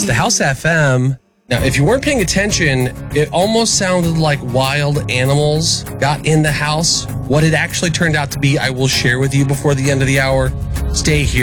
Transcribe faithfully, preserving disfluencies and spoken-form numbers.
the House F M. Now, if you weren't paying attention, it almost sounded like wild animals got in the house. What it actually turned out to be, I will share with you before the end of the hour. Stay here.